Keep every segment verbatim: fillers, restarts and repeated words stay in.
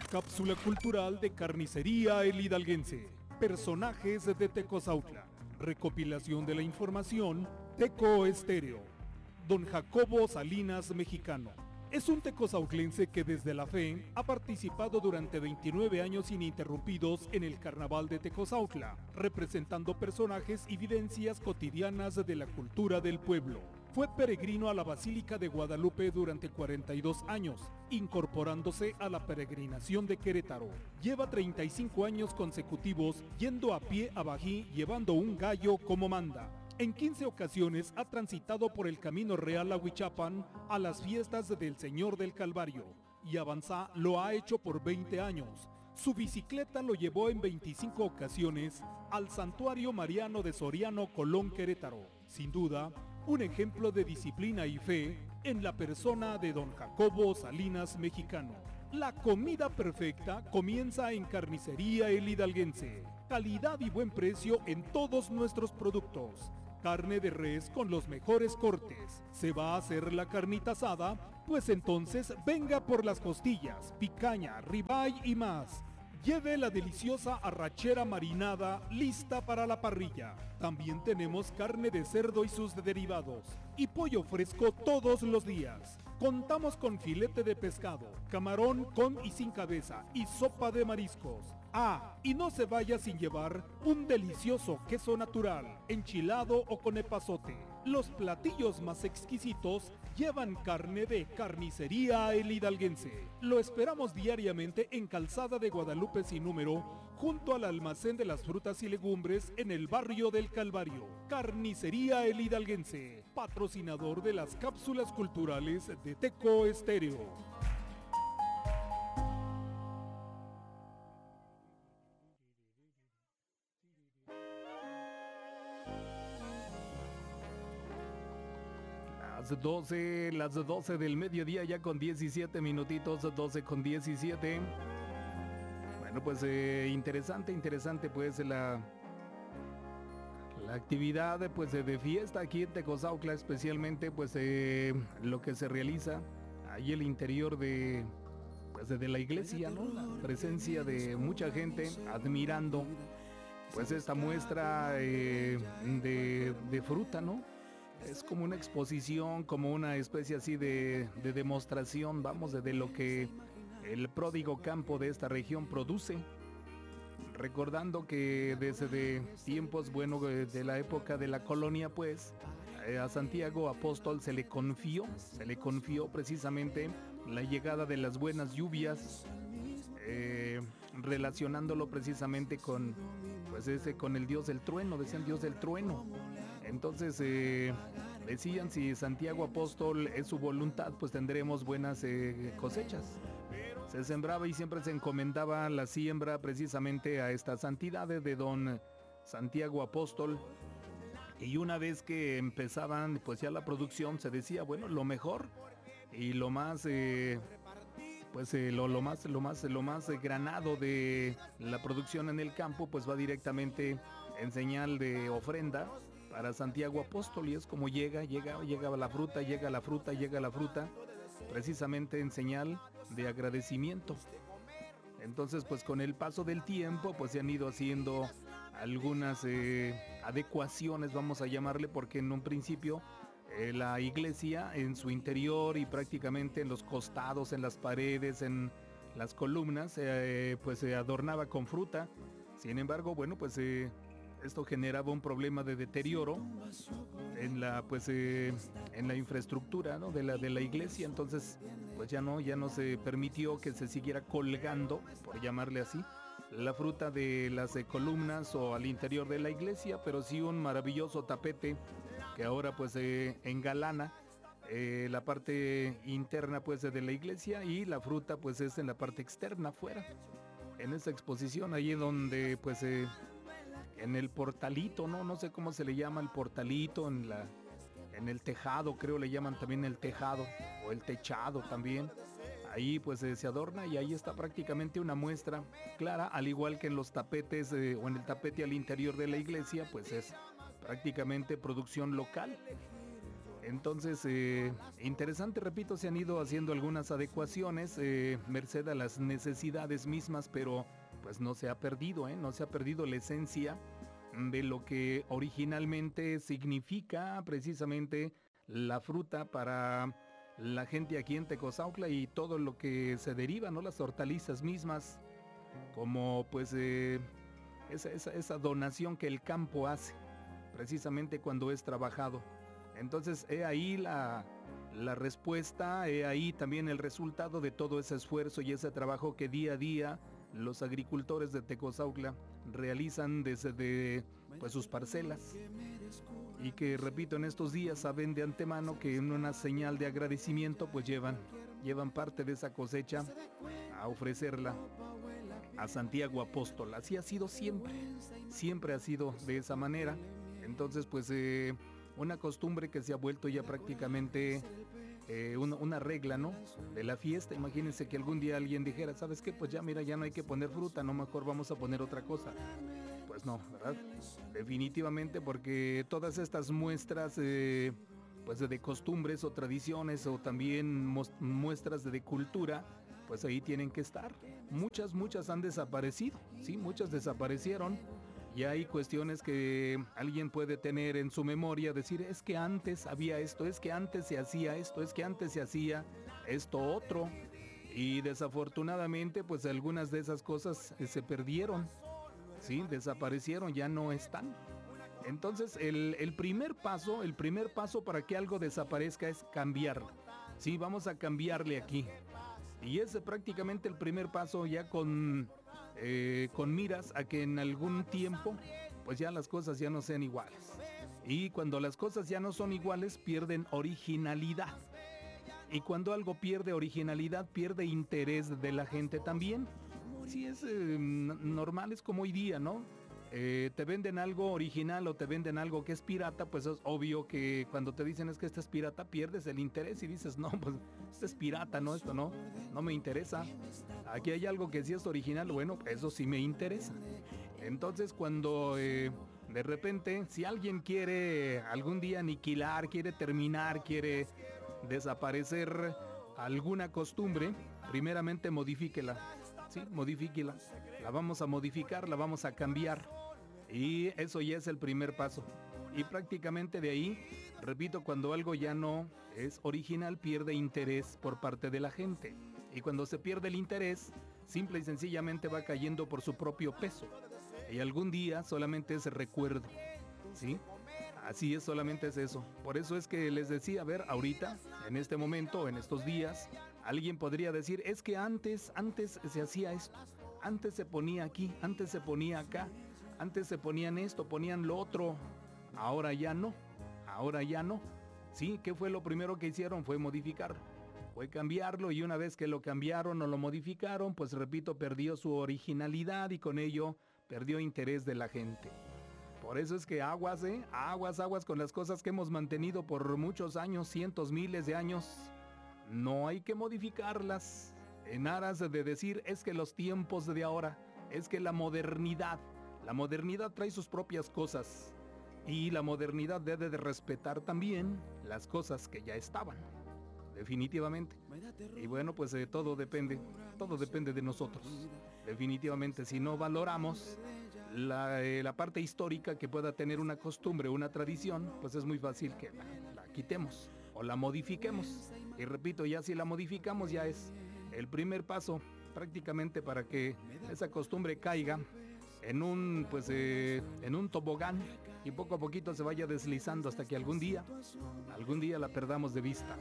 Cápsula cultural de Carnicería El Hidalguense. Personajes de Tecozautla. Recopilación de la información, Teco Estéreo. Don Jacobo Salinas Mexicano. Es un tecozautlense que desde la fe ha participado durante veintinueve años ininterrumpidos en el Carnaval de Tecozautla, representando personajes y vivencias cotidianas de la cultura del pueblo. Fue peregrino a la Basílica de Guadalupe durante cuarenta y dos años, incorporándose a la peregrinación de Querétaro. Lleva treinta y cinco años consecutivos yendo a pie a Bají llevando un gallo como manda. En quince ocasiones ha transitado por el Camino Real a Huichapan a las fiestas del Señor del Calvario, y Avanzá lo ha hecho por veinte años. Su bicicleta lo llevó en veinticinco ocasiones al Santuario Mariano de Soriano, Colón, Querétaro. Sin duda, un ejemplo de disciplina y fe en la persona de don Jacobo Salinas Mexicano. La comida perfecta comienza en Carnicería El Hidalguense. Calidad y buen precio en todos nuestros productos. Carne de res con los mejores cortes. ¿Se va a hacer la carnita asada? Pues entonces venga por las costillas, picaña, ribeye y más. Lleve la deliciosa arrachera marinada lista para la parrilla. También tenemos carne de cerdo y sus derivados. Y pollo fresco todos los días. Contamos con filete de pescado, camarón con y sin cabeza y sopa de mariscos. Ah, y no se vaya sin llevar un delicioso queso natural, enchilado o con epazote. Los platillos más exquisitos llevan carne de Carnicería El Hidalguense. Lo esperamos diariamente en Calzada de Guadalupe sin número, junto al almacén de las frutas y legumbres en el barrio del Calvario. Carnicería El Hidalguense, patrocinador de las cápsulas culturales de Teco Estéreo. Las doce, las doce del mediodía ya con diecisiete minutitos, doce con diecisiete. Bueno, pues eh, interesante, interesante pues la, la actividad pues de fiesta aquí en Tecozautla, especialmente pues eh, lo que se realiza ahí el interior de pues de, de la iglesia, ¿no? La presencia de mucha gente admirando pues esta muestra eh, de, de fruta, ¿no? Es como una exposición, como una especie así de, de demostración, vamos, de, de lo que el pródigo campo de esta región produce. Recordando que desde tiempos, bueno, de la época de la colonia, pues, a Santiago Apóstol se le confió, se le confió precisamente la llegada de las buenas lluvias, eh, relacionándolo precisamente con, pues ese, con el dios del trueno, decían dios del trueno. Entonces eh, decían, si Santiago Apóstol es su voluntad, pues tendremos buenas eh, cosechas. Se sembraba y siempre se encomendaba la siembra precisamente a esta santidad de don Santiago Apóstol. Y una vez que empezaban pues ya la producción, se decía, bueno, lo mejor y lo más eh, pues eh, lo, lo más lo más lo más eh, granado de la producción en el campo pues va directamente en señal de ofrenda para Santiago Apóstol, y es como llega, llega, llega la fruta, llega la fruta, llega la fruta, precisamente en señal de agradecimiento. Entonces, pues con el paso del tiempo, pues se han ido haciendo algunas eh, adecuaciones, vamos a llamarle, porque en un principio eh, la iglesia en su interior y prácticamente en los costados, en las paredes, en las columnas, eh, pues se adornaba con fruta. Sin embargo, bueno, pues eh, esto generaba un problema de deterioro en la pues eh, en la infraestructura, ¿no? de la de la iglesia. Entonces pues ya no ya no se permitió que se siguiera colgando, por llamarle así, la fruta de las eh, columnas o al interior de la iglesia, pero sí un maravilloso tapete que ahora pues eh, engalana eh, la parte interna pues de la iglesia, y la fruta pues es en la parte externa, afuera, en esa exposición, ahí donde pues eh, en el portalito, no no sé cómo se le llama, el portalito, en la en el tejado, creo le llaman también el tejado o el techado también. Ahí pues eh, se adorna, y ahí está prácticamente una muestra clara, al igual que en los tapetes eh, o en el tapete al interior de la iglesia, pues es prácticamente producción local. Entonces, eh, interesante, repito, se han ido haciendo algunas adecuaciones, eh, merced a las necesidades mismas, pero pues no se ha perdido, ¿eh? No se ha perdido la esencia de lo que originalmente significa precisamente la fruta para la gente aquí en Tecozautla y todo lo que se deriva, ¿no? Las hortalizas mismas, como pues eh, esa, esa, esa donación que el campo hace, precisamente cuando es trabajado. Entonces, he ahí la, la respuesta, he ahí también el resultado de todo ese esfuerzo y ese trabajo que día a día los agricultores de Tecozautla realizan desde de, pues, sus parcelas. Y que, repito, en estos días saben de antemano que en una señal de agradecimiento pues llevan, llevan parte de esa cosecha a ofrecerla a Santiago Apóstol. Así ha sido siempre, siempre ha sido de esa manera. Entonces pues eh, una costumbre que se ha vuelto ya prácticamente eh, una, una regla, ¿no? De la fiesta. Imagínense que algún día alguien dijera, ¿sabes qué? Pues ya mira, ya no hay que poner fruta, no, mejor vamos a poner otra cosa. Pues no, ¿verdad? Definitivamente, porque todas estas muestras eh, pues de costumbres o tradiciones o también muestras de cultura, pues ahí tienen que estar. Muchas, muchas han desaparecido, sí, muchas desaparecieron. Y hay cuestiones que alguien puede tener en su memoria, decir, es que antes había esto, es que antes se hacía esto, es que antes se hacía esto otro. Y desafortunadamente, pues algunas de esas cosas eh, se perdieron, sí, desaparecieron, ya no están. Entonces, el, el primer paso, el primer paso para que algo desaparezca es cambiar. Sí, vamos a cambiarle aquí. Y ese prácticamente el primer paso ya con... Eh, con miras a que en algún tiempo pues ya las cosas ya no sean iguales, y cuando las cosas ya no son iguales pierden originalidad, y cuando algo pierde originalidad pierde interés de la gente también. Sí, es eh, normal, es como hoy día, ¿no? Eh, te venden algo original o te venden algo que es pirata, pues es obvio que cuando te dicen es que este es pirata, pierdes el interés y dices, no, pues este es pirata, no, esto no, no me interesa. Aquí hay algo que sí es original, bueno, eso sí me interesa. Entonces cuando eh, de repente, si alguien quiere algún día aniquilar, quiere terminar, quiere desaparecer alguna costumbre, primeramente modifíquela. Sí, modifíquela. La vamos a modificar, la vamos a cambiar. Y eso ya es el primer paso. Y prácticamente de ahí, repito, cuando algo ya no es original, pierde interés por parte de la gente. Y cuando se pierde el interés, simple y sencillamente va cayendo por su propio peso. Y algún día solamente es recuerdo. ¿Sí? Así es, solamente es eso. Por eso es que les decía, a ver, ahorita, en este momento, en estos días, alguien podría decir, es que antes, antes se hacía esto, antes se ponía aquí, antes se ponía acá, antes se ponían esto, ponían lo otro, ahora ya no, ahora ya no. Sí, ¿qué fue lo primero que hicieron? Fue modificar, fue cambiarlo, y una vez que lo cambiaron o lo modificaron, pues repito, perdió su originalidad y con ello perdió interés de la gente. Por eso es que aguas, ¿eh? Aguas, aguas con las cosas que hemos mantenido por muchos años, cientos, miles de años. No hay que modificarlas en aras de decir, es que los tiempos de ahora, es que la modernidad, la modernidad trae sus propias cosas. Y la modernidad debe de respetar también las cosas que ya estaban. Definitivamente. Y bueno, pues eh, todo depende, todo depende de nosotros. Definitivamente, si no valoramos la, eh, la parte histórica que pueda tener una costumbre, una tradición, pues es muy fácil que la, la quitemos o la modifiquemos. Y repito, ya si la modificamos ya es el primer paso prácticamente para que esa costumbre caiga en un, pues, eh, en un tobogán y poco a poquito se vaya deslizando hasta que algún día, algún día la perdamos de vista.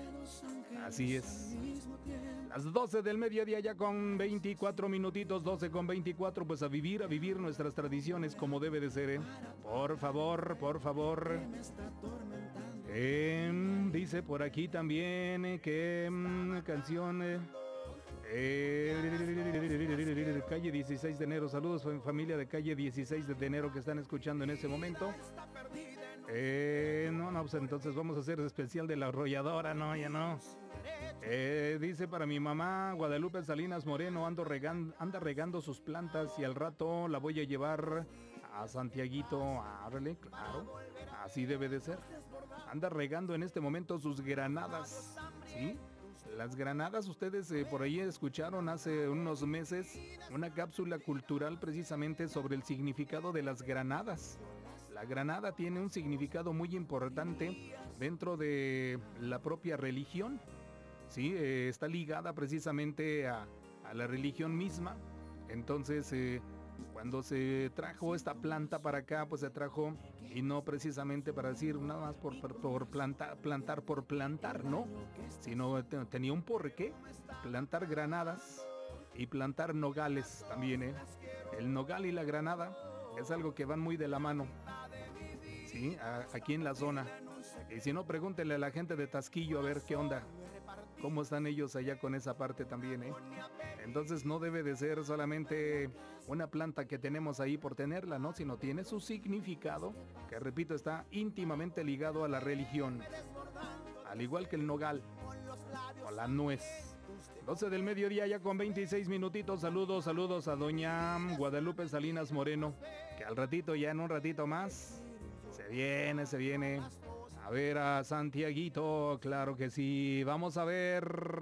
Así es. Las doce del mediodía ya con veinticuatro minutitos, doce con veinticuatro, pues a vivir, a vivir nuestras tradiciones como debe de ser, ¿eh? Por favor, por favor. Eh, dice por aquí también eh, que mm, canción... Eh, eh, calle dieciséis de enero, saludos familia de calle dieciséis de enero que están escuchando en ese momento. Eh, no, no, pues entonces vamos a hacer especial de la arrolladora, no, ya no. Eh, dice para mi mamá Guadalupe Salinas Moreno, ando regando, anda regando sus plantas y al rato la voy a llevar a Santiaguito. Ábrele, claro, así debe de ser, anda regando en este momento sus granadas, ¿sí? Las granadas, ustedes eh, por ahí escucharon hace unos meses una cápsula cultural precisamente sobre el significado de las granadas. La granada tiene un significado muy importante dentro de la propia religión, ¿sí? Eh, está ligada precisamente a, a la religión misma. Entonces, eh, cuando se trajo esta planta para acá, pues se trajo, y no precisamente para decir nada más por, por, por plantar, plantar por plantar, ¿no? Sino te, tenía un porqué, plantar granadas y plantar nogales también, ¿eh? El nogal y la granada es algo que van muy de la mano, ¿sí? A, aquí en la zona. Y si no, pregúntele a la gente de Tasquillo a ver qué onda, cómo están ellos allá con esa parte también, ¿eh? Entonces no debe de ser solamente una planta que tenemos ahí por tenerla, ¿no? Sino tiene su significado, que repito, está íntimamente ligado a la religión. Al igual que el nogal o la nuez. doce del mediodía ya con veintiséis minutitos. Saludos, saludos a doña Guadalupe Salinas Moreno, que al ratito, ya en un ratito más, se viene, se viene a ver a Santiaguito. Claro que sí. Vamos a ver...